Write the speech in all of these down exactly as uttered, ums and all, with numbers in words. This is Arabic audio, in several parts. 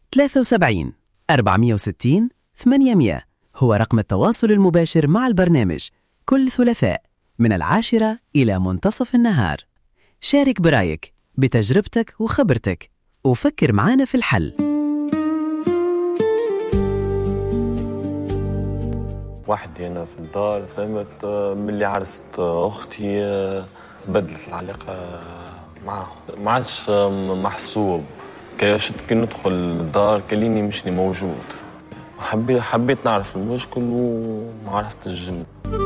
ثلاثة وسبعين أربعمائة وستين ثمانمائة هو رقم التواصل المباشر مع البرنامج كل ثلاثاء من العاشرة إلى منتصف النهار. شارك برأيك بتجربتك وخبرتك وفكر معانا في الحل. وحدي أنا في الدار، فهمت من اللي عرست أختي بدلت العلاقة معه، ما عادش محسوب. كيشت كي ندخل الدار كليني مشني موجود. حبيت حبيت نعرف المشكل وما عرفت الجمل.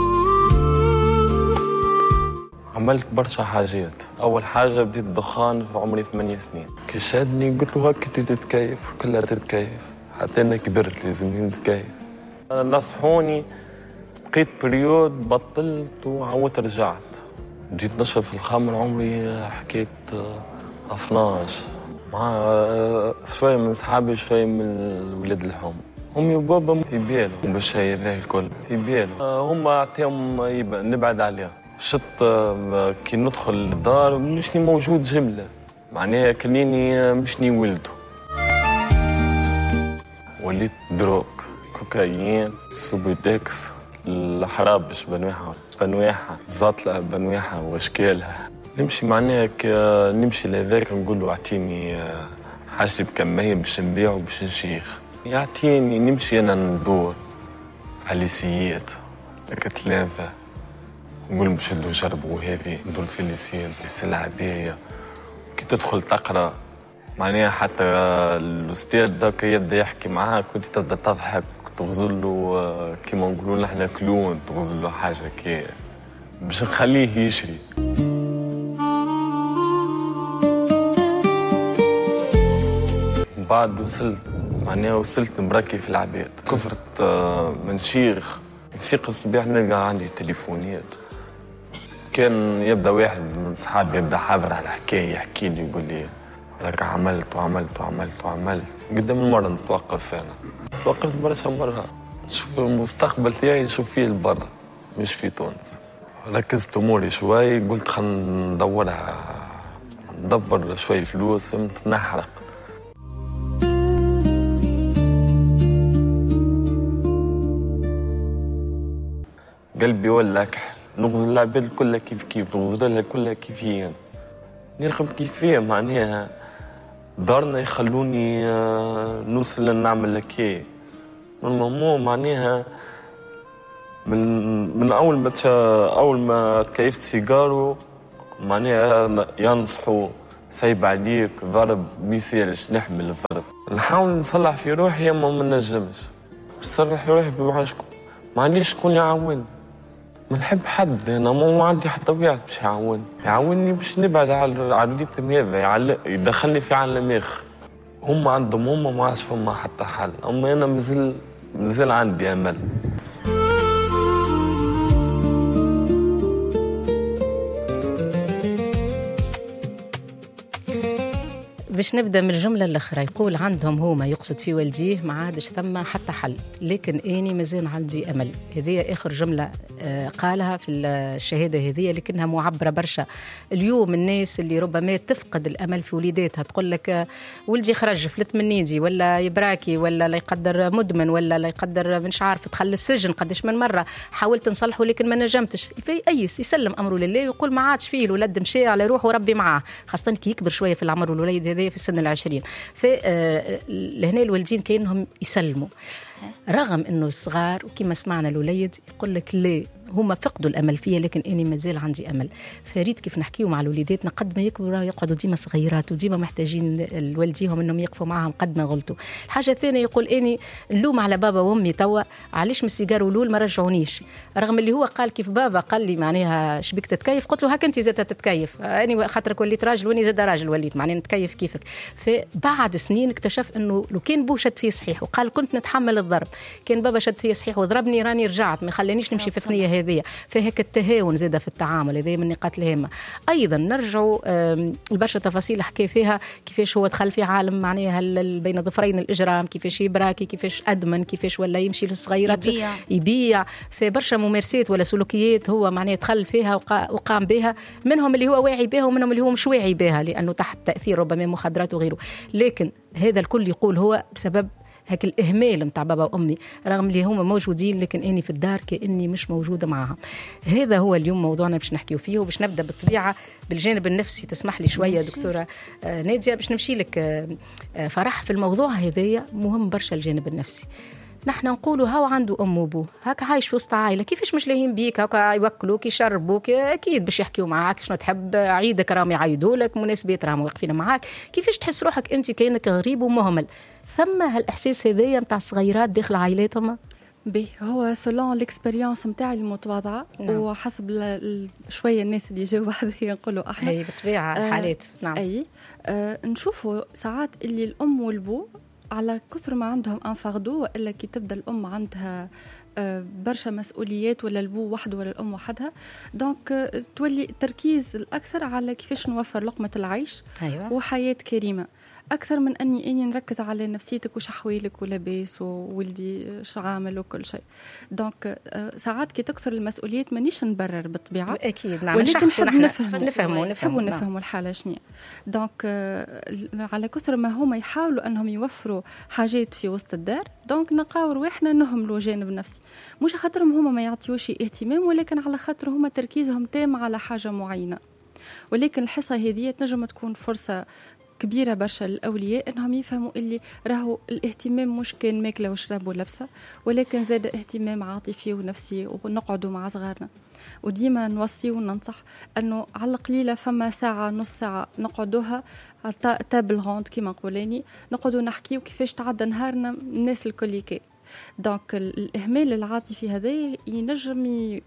عملت برشا حاجات. أول حاجة بديت الدخان في عمري ثمانية سنين. كي شادني قلت له هكا تتكيف وكلها تتكيف، حتى أنا كبرت لازم نتكيف. نصحوني، بقيت بريود بطلت وعاودت رجعت. بديت نشرب في الخمر عمري حكيت اثناش، مع شوية من صحابي شوية من ولاد الحوم. أمي وبابا في بالهم بالشيء هذا الكل في بالهم، هم عطيهم نبعد عليها. شط كي ندخل الدار مشني موجود جملة، معناها كنيني مشني ولده. وليت دروك، كوكايين، سوبيدكس، الحرابش بنويحة بنويحة، الزطلة بنويحة واشكالها. نمشي معناها نمشي لهذاك نقول له اعطيني حاجتي بكمية باش نبيع وباش نشيخ. يعطيني نمشي انا ندور على ليسيات هكا ثلاثة، نقول باش ندو جربوا هذه، ندور في ليسيات سلعة باهية. كي تدخل تقرا معناها حتى الاستاذ ذاك يبدا يحكي معاك كنت تبدا تضحك، تغزل له كيما نقولوا نحن كلون، تغزل له حاجه كي باش نخليه يشري. بعد وصلت معناها وصلت مبركي في العباد، كفرت من شيخ. نفيق الصباح نلقى عندي تليفونات، كان يبدا واحد من صحابي يبدا حاضر على حكايه يحكي لي يقول لي راك عملت وعملت وعملت وعملت. قدام المرة نتوقف أنا توقفت برشا مرة، نشوف المستقبل تاعي نشوف فيه البر مش في تونس. ركزت أموري شوي، قلت خلنا ندورها ندبر شوي فلوس، فهمت نحرق. قلبي ولك نغزل العباد كلها كيف كيف، نغزل لها كلها كيفيا، نرقب كيفيا. معناها دارنا يخلوني نوصل نعمل لكي المهم. معناها من من اول ما اول ما تكيفت سيجارو معناها ينصحوا سايب عليك ضرب ميسالش نحمل الضرب. نحاول نصلح في روحي اما ما نجمش. نصلح في روحي مع شكون؟ ما عنديش شكون يعاون، ما نحب حد. انا ما عندي حتى واحد باش يعاونني يعاونني باش نبعد على الريتم هذا، يدخلني في عالم اخر. هم عندهم هم ما عادش فما حتى حل، اما انا مازال مازال عندي امل. باش نبدا من الجمله الاخرى. يقول عندهم هما يقصد في والديه ما عادش ثم حتى حل، لكن اني مازال عندي امل. هذه اخر جمله قالها في الشهاده هذه، لكنها معبره برشا. اليوم الناس اللي ربما تفقد الامل في وليداتها تقول لك ولدي خرج فلت من نيدي، ولا يبراكي، ولا لا يقدر مدمن، ولا لا يقدر مش عارف دخل السجن قداش من مره، حاولت نصلحه لكن ما نجمتش. في ايس يسلم امره لله ويقول ما عادش فيه، الولد مشى على روحه وربي معاه، خاصه كي يكبر شويه في العمر والوليد هذا في السن العشرين. فهنا الوالدين كأنهم يسلموا رغم انه الصغار، وكما سمعنا الوليد يقول لك لا هما فقدوا الامل فيا لكن اني مازال عندي امل. فريد كيف نحكيو مع الوليداتنا قد ما يكبروا يقعدوا ديما صغيرات وديما محتاجين الوالديهم انهم يقفوا معهم قد ما غلطوا. الحاجه الثانيه يقول اني نلوم على بابا وامي توا علاش من السيجار ولول ما رجعونيش، رغم اللي هو قال كيف بابا قال لي معناها شبيك تتكيف، قلت له هاك انت زاد تتكيف، اني خاطرك وليت راجل واني زاد راجل وليت معناها نتكيف كيفك. فبعد سنين اكتشف انه لو كان بوشت فيه صحيح وقال كنت نتحمل الضرب. كان بابا شد فيا صحيح وضربني راني رجعت ما خلانيش نمشي في الثنيه هذه. فهيك التهاون زاده في التعامل هذه من النقاط الهامه. ايضا نرجعوا البرشا تفاصيل حكى فيها كيفاش هو دخل في عالم معناها بين ظفرين الاجرام، كيفاش يبراكي، كيفاش ادمن، كيفاش ولا يمشي للصغيرات يبيع, يبيع في برشا ممارسات ولا سلوكيات هو معناها دخل فيها وقام بها، منهم اللي هو واعي بها ومنهم اللي هو مش واعي بها لانه تحت تاثير ربما مخدرات وغيره. لكن هذا الكل يقول هو بسبب هيك الإهمال متاع بابا وأمي، رغم اللي هما موجودين لكن إني في الدار كأني مش موجودة معها. هذا هو اليوم موضوعنا باش نحكيو فيه، وباش نبدأ بالطبيعة بالجانب النفسي. تسمح لي شوية دكتورة نادية باش نمشي لك فرح في الموضوع هذايا مهم برشا الجانب النفسي. نحن نقولوا هاو عنده أم وأبوه هكا عايش في وسط عائلة، كيفاش مش لاهين بيك هكا يوكلوك يشربوك أكيد باش يحكيوا معاك شنو تحب، عيدك راهم يعيدوا لك، مناسبات راهم واقفين معاك، كيفاش تحس روحك أنت كأنك غريب ومهمل. ثم هالإحساس هذايا متاع الصغيرات داخل عائلاتهم به هو سولون الاكسبيرينس نتاعي المتواضعه. نعم. وحسب شويه الناس اللي جاوا هذه نقولوا احنا اي بالطبيعه الحالات. آه نعم. اي آه نشوفوا ساعات اللي الام والبو على كثر ما عندهم انفاردو، والا كي تبدا الام عندها آه برشا مسؤوليات ولا البو وحده ولا الام وحدها، دونك آه تولي التركيز الاكثر على كيفاش نوفر لقمه العيش. أيوة. وحياه كريمه أكثر من أني إني نركز على نفسيتك وش أحوالك ولاباس وولدي شو عامل وكل شيء. دونك ساعات كي تكثر المسؤوليات مانيش نبرر بالطبيعة أكيد. نعم. ولكن نحب نفهم نفهموا نحبوا نفهموا الحالة شنية. دونك على كثر ما هما يحاولوا أنهم يوفروا حاجات في وسط الدار، دونك نقاور وإحنا نهملوا جانب نفسي، مش خاطرهم هما ما يعطيوش اهتمام، ولكن على خاطر هما تركيزهم تام على حاجة معينة. ولكن الحصة هذه تنجم تكون فرصة كبيرة برشا للأولياء أنهم يفهموا اللي راهو الاهتمام مش كان ماكلة وشرب ولبسة، ولكن زاد اهتمام عاطفي ونفسي. ونقعدوا مع صغارنا وديما نوصي وننصح أنه على القليلة فما ساعة نص ساعة نقعدوها على تابل غوند كما نقولاني، نقعدوا نحكي وكيفاش تعدى نهارنا الناس الكل كي. دونك الإهمال العاطفي هذا ينجم ي...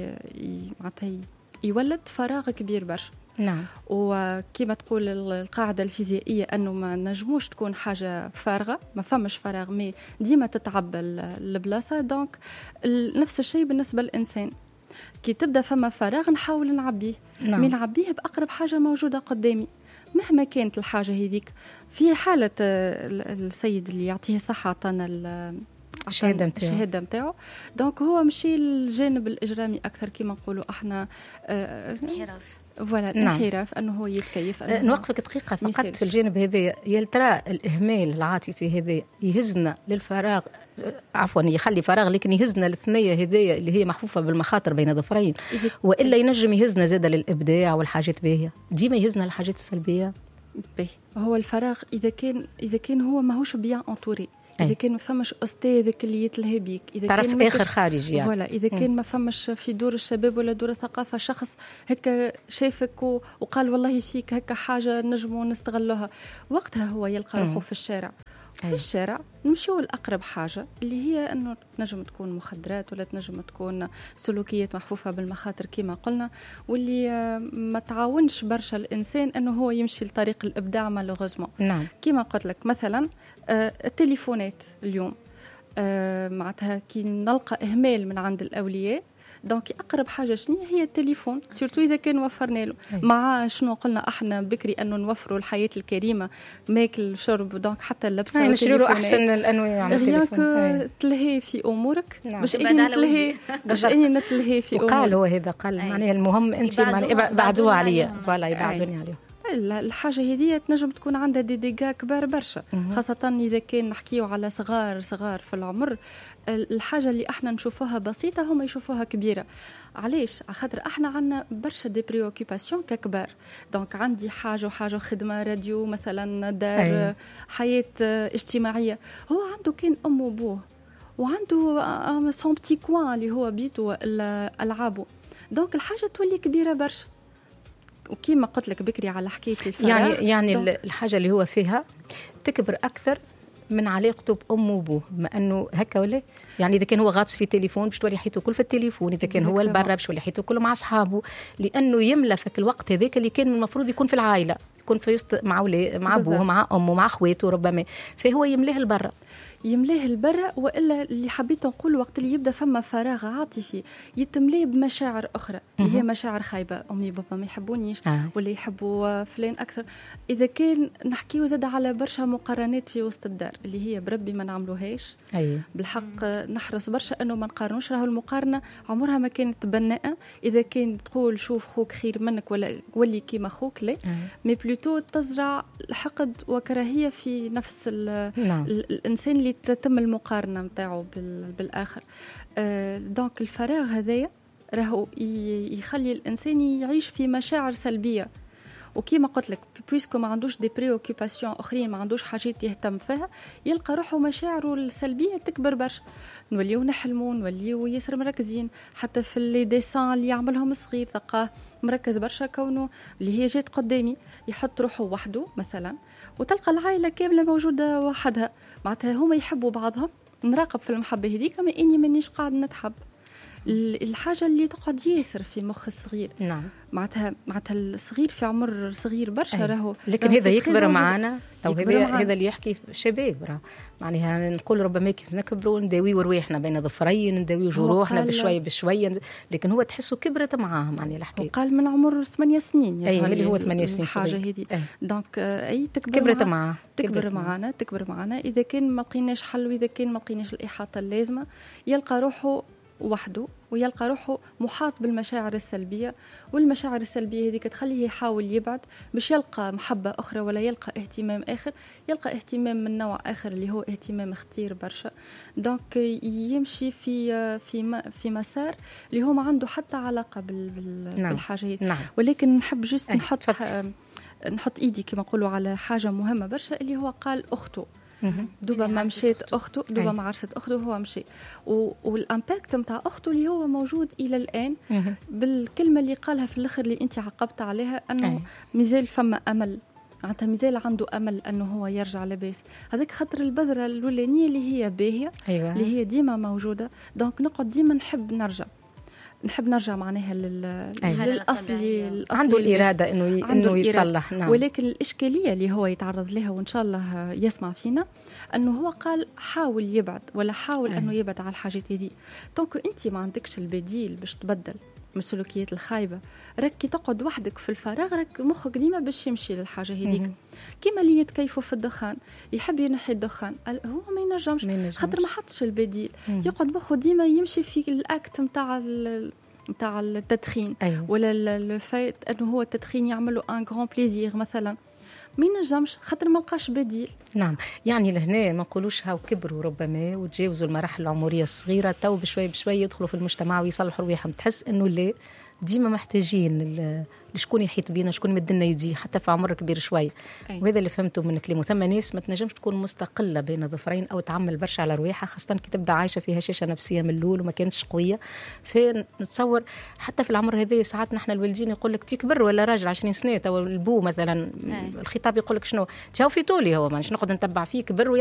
ي... يولد فراغ كبير برشا. نعم. وكما تقول القاعدة الفيزيائية أنه ما نجموش تكون حاجة فارغة، ما فمش فراغ مي ديما تتعب البلاصة. دونك نفس الشيء بالنسبة للإنسان، كي تبدأ فما فراغ نحاول نعبيه. نعم. من نعبيه بأقرب حاجة موجودة قدامي مهما كانت الحاجة هذيك. في حالة السيد اللي يعطيه صحة عطانا الشهادة متاعو الشهادة متاعو، دونك هو مشي الجانب الإجرامي أكثر كما نقولوا احنا انحراف. فوالا الانحراف. أنه هو يتكيف. أنه نوقفك دقيقة فقط في الجانب هذا. يلترى الإهمال العاطفي هذا يهزنا للفراغ، عفوا يخلي فراغ لكن يهزنا للثنية هذه اللي هي محفوفة بالمخاطر بين ظفرين، وإلا ينجم يهزنا زادة للإبداع والحاجات باهية، ديما يهزنا الحاجات السلبية. به هو الفراغ إذا كان إذا كان هو ماهوش بيان أنطوري، إذا كان ما فمش أستاذك اللي يتلهي بيك، إذا تعرف كان آخر خارجي يعني. ولا إذا كان ما فمش في دور الشباب ولا دور الثقافة شخص هكا شافك وقال والله فيك هكا حاجة نجموا نستغلها، وقتها هو يلقى روحه في الشارع. في أي. الشارع نمشيو الأقرب حاجة اللي هي أنه تنجم تكون مخدرات ولا تنجم تكون سلوكيات محفوفة بالمخاطر كما قلنا، واللي ما تعاونش برشا الإنسان أنه هو يمشي لطريق الإبداع مالوغوزمون. نعم. كما قلت لك مثلا آه التليفونات اليوم آه معناتها كي نلقى إهمال من عند الأولياء، دونك أقرب حاجة شنو هي التليفون، سورتو إذا كان وفرنا له. مع شنو قلنا احنا بكري أنه نوفروا الحياة الكريمة، ماكل شرب، دونك حتى اللبسة نشريروا أحسن الأنواع على التليفون، تلهي في أمورك. نعم. باش إني نتلهي باش إني نتلهي في أمورك. قال هو هذا قال معناها المهم أنت بعدوا عليا فوالا يبعدوني عليهم. الحاجة هذه تنجم تكون عندها دي ديغا كبار برشا، خاصة إذا كان نحكيو على صغار صغار في العمر. الحاجة اللي احنا نشوفوها بسيطة هم يشوفوها كبيرة. علاش؟ خاطر احنا عنا برشا دي بريوكيباسيون ككبار. دونك عندي حاجة وحاجة خدمة، راديو مثلا، دار، أيه. حياة اجتماعية. هو عنده كان أم وأبوه وعنده سون بتي كوان اللي هو بيته ألعابه. دونك الحاجة تولي كبيرة برشا. وكيما قلت لك بكري على حكاية الفراغ، يعني يعني دونك الحاجة اللي هو فيها تكبر أكثر من علاقته بأمه وأبوه، بما أنه هكا ولا يعني إذا كان هو غاطس في تليفون باش تولي حياته كل في التليفون، إذا كان هو البرا باش تولي حياته كله مع أصحابه، لأنه يملى فك الوقت هذاك اللي كان المفروض يكون في العائلة. يكون في وسط مع ولي مع ابوه مع امه مع اخواته ربما، فهو يملاه البرة يملاه البرة. والا اللي حبيت نقول وقت اللي يبدا فما فراغ عاطفي يتملاه بمشاعر اخرى اللي هي مشاعر خايبه، امي بابا ما يحبونيش آه. ولا يحبوا فلان اكثر. اذا كان نحكيو زاد على برشا مقارنات في وسط الدار اللي هي بربي ما نعملوهاش. أيه. بالحق نحرص برشا انه ما نقارنوش، راهو المقارنه عمرها ما كانت بناءه. اذا كان تقول شوف خوك خير منك ولا ولي كيما خوك، لا مي بلوتو تزرع الحقد وكراهيه في نفس نعم. الانسان اللي تتم المقارنه نتاعو بالاخر. أه دونك الفراغ هذايا راهو يخلي الانسان يعيش في مشاعر سلبيه، وكيما قلت لك بويسكو ما عندوش دي بريوكوباسيون اخرين، ما عندوش حاجات يهتم فيها، يلقى روحه مشاعره السلبيه تكبر برشا. نوليو نحلموا نوليو ياسر مركزين، حتى في لي ديسان اللي يعملهم صغير تلقاه مركز برشا، كونه اللي هي جات قدامي يحط روحه وحده مثلا، وتلقى العائله كامله موجوده وحدها، معناتها هما يحبوا بعضهم. نراقب في المحبه هذيك ما اني مانيش قاعد نتحب. الحاجه اللي تقعد ياسر في مخ الصغير نعم معناتها معناتها الصغير في عمر صغير برشا راهو، لكن هذا يكبر معنا تو. هذا هذا اللي يحكي شباب راه معناها نقول ربما كيف نكبروا نداويو رواحنا بين ظفرين، نداويو جروحنا بشوي بشوي، لكن هو تحسه كبرت معاه معني الحكايه. وقال من عمر ثمانية سنين اي اللي هو ثمانية سنين حاجه هذه. دونك اي تكبر كبرت معاه تكبر معنا تكبر معنا. اذا كان ما لقيناش حل واذا كان ما لقيناش الاحاطه اللازمه، يلقى روحه وحده ويلقى روحه محاط بالمشاعر السلبية، والمشاعر السلبية هذيك تخليه يحاول يبعد باش يلقى محبة أخرى ولا يلقى اهتمام آخر، يلقى اهتمام من نوع آخر اللي هو اهتمام خطير برشا. دونك يمشي في في في مسار اللي هو ما عنده حتى علاقة بال نعم. بالحاجة هذه. نعم. ولكن نحب جست نحط نحط إيدي كما نقولوا على حاجة مهمة برشا اللي هو قال أخته دوبا ما مشيت اخته، دوبا ما عرست اخته وهو مشي، والامباكت نتاع اخته اللي هو موجود الى الان بالكلمه اللي قالها في الاخر اللي انت عقبت عليها، انه مازال فما امل، معناتها مازال عنده امل انه هو يرجع لباس. هذاك خاطر البذره الاولانيه اللي هي باهيه أيوة. اللي هي ديما موجوده، دونك نقعد ديما نحب نرجع نحب نرجع معناها لل... أيه. للأصلي عنده الإرادة إنه ي... إنه يتصلح. نعم. ولكن الإشكالية اللي هو يتعرض لها وإن شاء الله يسمع فينا أنه هو قال حاول يبعد ولا حاول أيه. أنه يبعد على الحاجات هذه. دونك أنت ما عندكش البديل باش تبدل من السلوكيات الخايبة، ركي تقعد وحدك في الفراغ، رك مخك ديما باش يمشي للحاجة هذيك. كيما اللي يتكيفوا في الدخان يحب ينحي الدخان، هو ما ينجمش خاطر ما حطش البديل، يقعد مخه ديما يمشي في الأكت متاع متاع التدخين. أيوه. ولا الفايت انه هو التدخين يعملوا ان غران بليزير مثلا، ما ينجمش خاطر ما لقاش بديل. نعم، يعني لهنا ما نقولوش هاو كبروا ربما وتجاوزوا المراحل العمريه الصغيره، تو بشوي بشوي يدخلوا في المجتمع ويصلحوا رواحهم. تحس انه لا ديما محتاجين شكون يحيط بينا، شكون يمدنا يجي حتى في عمر كبير شوي. أيوة. وهذا اللي فهمته من كلامه، ثم ناس ما تنجمش تكون مستقله بين ظفرين او تعمل برشا على رواحها، خاصه كي تبدا عايشه فيها هشاشه نفسيه من الاول وما كانتش قويه. فنتصور حتى في العمر هذا ساعات نحن الوالدين يقول لك تكبر ولا راجل عشرين سنه، او البو مثلا أيوة. الخطاب يقول لك شنو تشاو في طولي، هو مانيش نقعد نتبع فيه كبر